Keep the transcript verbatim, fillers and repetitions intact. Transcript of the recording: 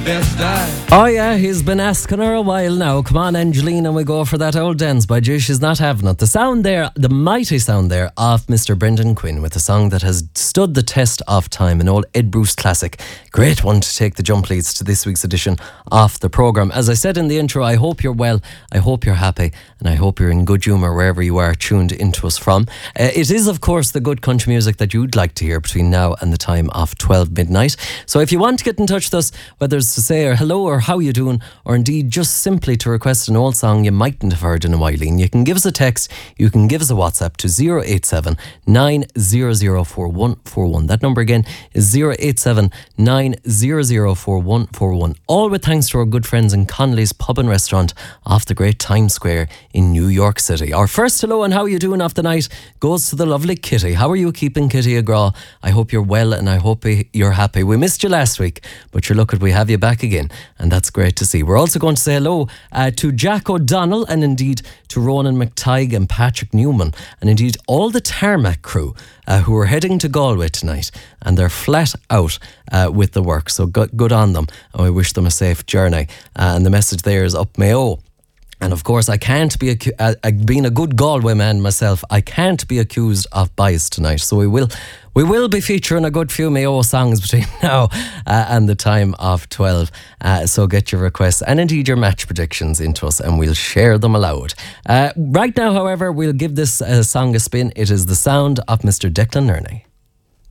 best die. Oh yeah, he's been asking her a while now. Come on, Angelina, we go for that old dance. By Jay, she's not having it. The sound there, the mighty sound there of Mister Brendan Quinn with a song that has stood the test of time, an old Ed Bruce classic. Great one to take the jump leads to this week's edition of the programme. As I said in the intro, I hope you're well, I hope you're happy, and I hope you're in good humour wherever you are tuned into us from. Uh, it is, of course, the good country music that you'd like to hear between now and the time of twelve midnight. So if you want to get in touch with us, whether it's to say or hello or how you doing, or indeed just simply to request an old song you mightn't have heard in a while, you can give us a text, you can give us a WhatsApp to zero eight seven nine zero zero four one four one. That number again is zero eight seven nine zero zero four one four one. All with thanks to our good friends in Connolly's Pub and Restaurant off the great Times Square in New York City. Our first hello and how you doing off the night goes to the lovely Kitty. How are you keeping, Kitty Agraw? I hope you're well and I hope you're happy. We missed you last week, but you're lucky we have you back again, and that's great to see. We're also going to say hello uh, to Jack O'Donnell and indeed to Ronan McTighe and Patrick Newman and indeed all the Tarmac crew uh, who are heading to Galway tonight, and they're flat out uh, with the work, so good, good on them, and we wish them a safe journey. Uh, and the message there is up Mayo. And of course, I can't be, acu- uh, uh, being a good Galway man myself, I can't be accused of bias tonight. So we will we will be featuring a good few Mayo songs between now uh, and the time of twelve. Uh, so get your requests and indeed your match predictions into us and we'll share them aloud. Uh, right now, however, we'll give this uh, song a spin. It is the sound of Mister Declan Nerney.